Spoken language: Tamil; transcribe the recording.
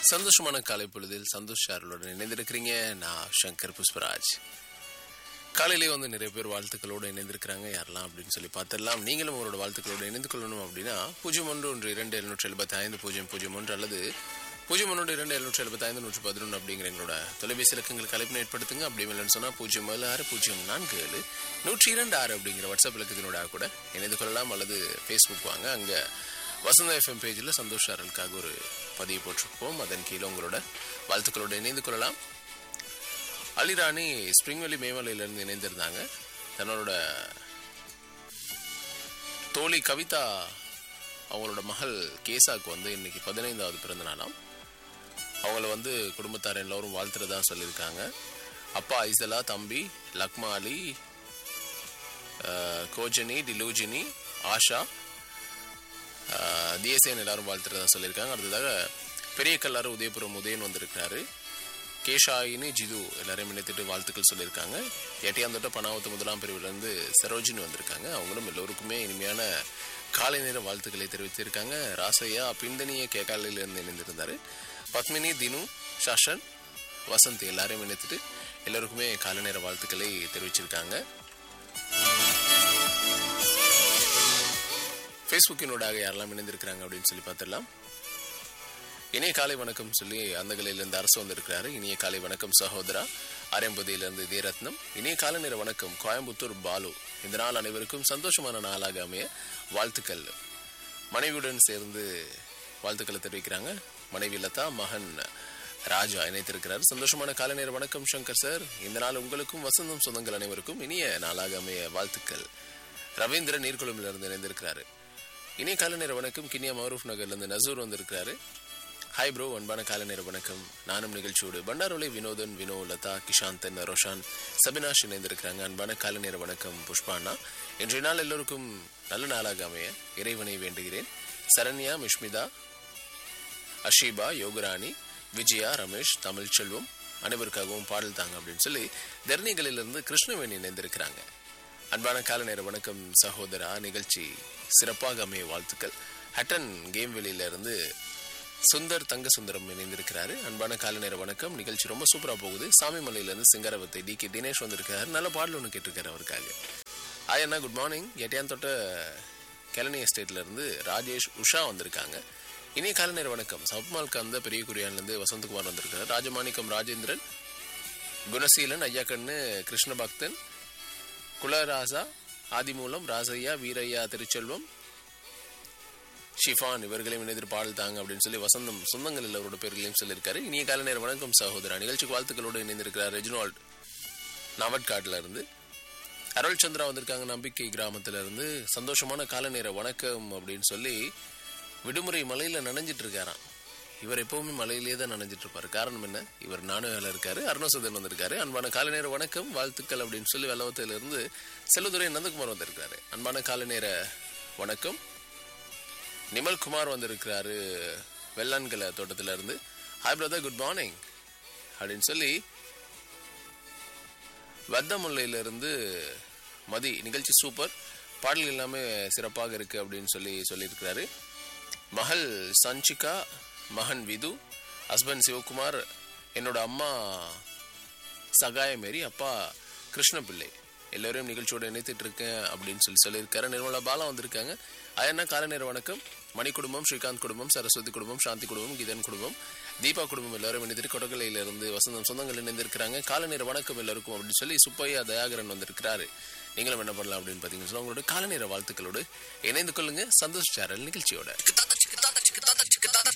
சந்தோஷமான காலை பொழுதில் சந்தோஷ் சாரலுடன் இணைந்திருக்கிறீங்க. நான் சங்கர் புஷ்பராஜ். காலையிலே வந்து நிறைய பேர் வாழ்த்துக்களோடு இணைந்திருக்கிறாங்க. யாரெல்லாம் அப்படின்னு சொல்லி பார்த்துடலாம். நீங்களும் உங்களோட வாழ்த்துக்களோடு இணைந்து கொள்ளணும் அப்படின்னா 0112277500 அல்லது 0112275111 அப்படிங்கிற எங்களோட தொலைபேசி இலக்கங்களுக்கு அழைப்பினை ஏற்படுத்துங்க. அப்படி இல்லைன்னு சொன்னால் 076047 அப்படிங்கிற வாட்ஸ்அப் இலக்கத்தினோட கூட இணைந்து கொள்ளலாம். அல்லது ஃபேஸ்புக் வாங்க, அங்கே வசந்த FM பேஜில் சந்தோஷ் சாரலுக்காக ஒரு பதிவு போட்டிருப்போம். அதன் கீழே உங்களோட வாழ்த்துக்களோடு இணைந்து கொள்ளலாம். அலிராணி ஸ்பிரிங்வெலி மேமலையிலிருந்து இணைந்திருந்தாங்க. தன்னோட தோழி கவிதா அவங்களோட மகள் கேசாவுக்கு வந்து இன்னைக்கு 15வது பிறந்த நாளாம். அவங்கள வந்து குடும்பத்தார் எல்லோரும் வாழ்த்துறதா சொல்லியிருக்காங்க. அப்பா ஐசலா, தம்பி லக்மா அலி, கோஜனி, டிலூஜினி, ஆஷா, தியசேன் எல்லாரும் வாழ்த்துறதா சொல்லியிருக்காங்க. அடுத்ததாக பெரிய கல்லாறு உதயபுரம் உதயன் வந்திருக்கிறாரு. கேஷாயினி, ஜிது எல்லாரையும் இணைத்துட்டு வாழ்த்துக்கள் சொல்லியிருக்காங்க. எட்டியாந்தோட்ட பனாவத்து 1ஆம் பிரிவிலிருந்து சரோஜினி வந்திருக்காங்க. அவங்களும் எல்லோருக்குமே இனிமையான காலை நேர வாழ்த்துக்களை தெரிவித்திருக்காங்க. ராசையா பிந்தனிய கேகாலிலிருந்து இணைந்திருந்தாரு. பத்மினி, தினு, ஷாஷன், வசந்த் எல்லாரையும் இணைத்துட்டு எல்லோருக்குமே காலை நேர வாழ்த்துக்களை தெரிவிச்சிருக்காங்க. ஃபேஸ்புக்கினோடாக யாரெல்லாம் இணைந்திருக்கிறாங்க அப்படின்னு சொல்லி பார்த்துடலாம். இனிய காலை வணக்கம் சொல்லி அந்தகலையிலிருந்து அரசு வந்திருக்கிறாரு. இனிய காலை வணக்கம் சகோதரா. ஆரம்பதியிலிருந்து தேரத்னம். இனிய காலை நேர வணக்கம் கோயம்புத்தூர் பாலு. இந்த நாள் அனைவருக்கும் சந்தோஷமான நாளாக அமைய வாழ்த்துக்கள். மனைவியுடன் சேர்ந்து வாழ்த்துக்களை தெரிவிக்கிறாங்க. மனைவி லதா, மகன் ராஜா இணைத்திருக்கிறார். சந்தோஷமான காலை நேர வணக்கம் சங்கர் சார். இந்த நாள் உங்களுக்கும் வசந்தம் சொந்தங்கள் அனைவருக்கும் இனிய நாளாக அமைய வாழ்த்துக்கள். ரவீந்திரன் நீர்குளமிலிருந்து இணைந்திருக்கிறாரு. இனிய காலை நேர வணக்கம் கினியா மஹரூப் நகர்லேருந்து நசூர் வந்திருக்கிறாரு. ஹாய் ப்ரோ, அன்பான காலை நேர வணக்கம். நானும் நிகழ்ச்சியோடு பண்டாரோலை வினோதன், வினோ, லதா, கிஷாந்தன், ரோஷான், சபினாஷ் இணைந்திருக்கிறாங்க. அன்பான காலை நேர வணக்கம் புஷ்பானா. இன்றைய நாள் எல்லோருக்கும் நல்ல நாளாக அமைய இறைவனை வேண்டுகிறேன். சரண்யா, மிஷ்மிதா, அஷீபா, யோகராணி, விஜயா, ரமேஷ், தமிழ் செல்வம் அனைவருக்காகவும் பாடல் தாங்க அப்படின்னு சொல்லி தர்ணிகளிலிருந்து கிருஷ்ணவேணி இணைந்திருக்கிறாங்க. அன்பான காலை நேர வணக்கம் சகோதரா, நிகழ்ச்சி சிறப்பாக அமைய வாழ்த்துக்கள். ஹட்டன் கேம் வெளியிலிருந்து சுந்தர் தங்க சுந்தரம் இணைந்திருக்கிறாரு. அன்பான காலை நேர வணக்கம், நிகழ்ச்சி ரொம்ப சூப்பரா போகுது. சாமிமலையிலிருந்து சிங்கரவத்தை DK தினேஷ் வந்திருக்காரு. நல்ல பாடல் ஒன்று கேட்டிருக்காரு அவருக்காக. அண்ணா குட் மார்னிங். எட்டியான் தொட்ட கெலனி எஸ்டேட்ல இருந்து ராஜேஷ், உஷா வந்திருக்காங்க. இனிய காலை நேர வணக்கம். சப்மால் கந்த பெரிய குரியான்லேருந்து வசந்தகுமார் வந்திருக்காரு. ராஜமாணிக்கம் ராஜேந்திரன், குணசீலன், ஐயாக்கண்ணு, கிருஷ்ணபக்தன், குலராசா, ஆதிமூலம், ராசையா, வீரையா, திருச்செல்வம், ஷிஃபான் இவர்களையும் இணைந்து பாடல் தாங்க அப்படின்னு சொல்லி வசந்தம் சொந்தங்கள் எல்லாரோட பேர்களையும் சொல்லியிருக்காரு. இனிய காலை நேர வணக்கம் சகோதரா. நிகழ்ச்சிக்கு வாழ்த்துக்களோடு இணைந்திருக்கிறார் ரெஜினால்ட் நவட்காட்ல இருந்து. அருள் சந்திரா வந்திருக்காங்க நம்பிக்கை கிராமத்துல இருந்து. சந்தோஷமான காலை நேர வணக்கம் அப்படின்னு சொல்லி விடுமுறை மலையில நனைஞ்சிட்டு இருக்காராம். இவர் எப்பவுமே மலையிலேயே தான் நனைஞ்சிட்டு இருப்பாரு. காரணம் என்ன? இவர் நானுவேல இருக்காரு. அருணசுதன் வந்திருக்காரு. அன்பான காலை நேர வணக்கம் வாழ்த்துக்கள் அப்படின்னு சொல்லி வெள்ளவத்தில இருந்து செல்வதுரை நந்தகுமார் வந்திருக்காரு. அன்பான காலை நேர வணக்கம். நிமல் குமார் வந்திருக்கிறாரு வெள்ளான்கலை தோட்டத்துல இருந்து. ஹாய் பிரதர், குட் மார்னிங் அப்படின்னு சொல்லி வத்தமுல்லையிலிருந்து மதி, நிகழ்ச்சி சூப்பர், பாடல்கள் எல்லாமே சிறப்பாக இருக்கு அப்படின்னு சொல்லியிருக்கிறாரு. மகள் சஞ்சிகா, மகன் விது, ஹஸ்பண்ட் சிவகுமார், என்னோட அம்மா சகாயமேரி, அப்பா கிருஷ்ணபிள்ளை எல்லோரையும் நிகழ்ச்சியோட இணைத்துட்டு இருக்கேன் அப்படின்னு சொல்லியிருக்காரு. நிர்மலா பாலா வந்திருக்காங்க. அயன்னா காலை நேர வணக்கம். மணி குடும்பம், ஸ்ரீகாந்த் குடும்பம், சரஸ்வதி குடும்பம், சாந்தி குடும்பம், கீதன் குடும்பம், தீபா குடும்பம் எல்லாரும் இணைந்திருக்கு. கொடகலையிலிருந்து வசந்தம் சொந்தங்கள் இணைந்திருக்கிறாங்க. காலை நேர வணக்கம் எல்லாருக்கும் அப்படின்னு சொல்லி சுப்பையா தயாகரன் வந்திருக்கிறாரு. நீங்களும் என்ன பண்ணலாம் அப்படின்னு பார்த்தீங்கன்னா உங்களோட காலை நேர வாழ்த்துக்களோடு இணைந்து கொள்ளுங்க சந்தோஷ் சாரல் நிகழ்ச்சியோட.